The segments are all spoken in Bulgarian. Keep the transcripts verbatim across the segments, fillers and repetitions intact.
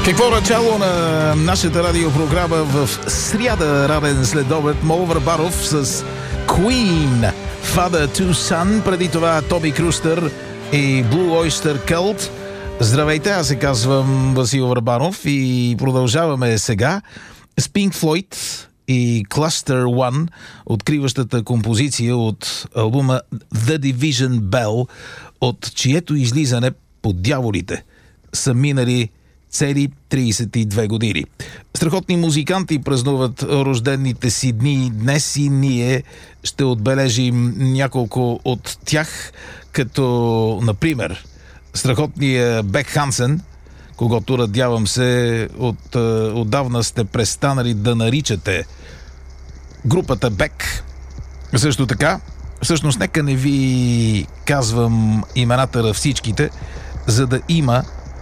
Какво начало на нашата радиопрограма в сряда ранен следобед. Мол Върбаров с Queen, Father to Son, преди това Тоби Крустър и Blue Oyster Cult. Здравейте, аз се казвам Васил Върбанов и продължаваме сега с Pink Floyd и Cluster One, откриващата композиция от албума The Division Bell, от чието излизане под дяволите са минали цели трийсет и две години. Страхотни музиканти празнуват рождените си дни днес и ние ще отбележим няколко от тях, като, например, страхотния Бек Хансен, когото, надявам се, от, отдавна сте престанали да наричате групата Бек. Също така, всъщност, нека не ви казвам имената на всичките, за да има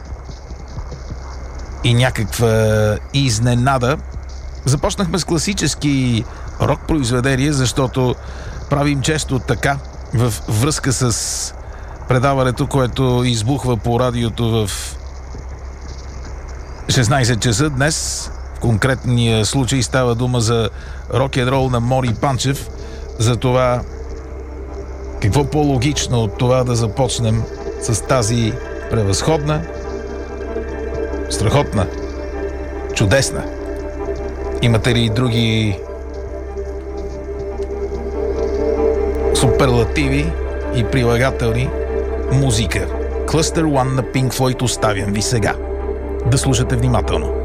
и някаква изненада. Започнахме с класически рок произведения, защото правим често така в връзка с предаването, което избухва по радиото в шестнайсет часа днес. В конкретния случай става дума за рок-н-рол на Мори Панчев. Затова какво по-логично от това да започнем с тази превъзходна, страхотна, чудесна. Имате ли други суперлативи и прилагателни музика? Cluster One на Pink Floyd оставям ви сега. Да слушате внимателно.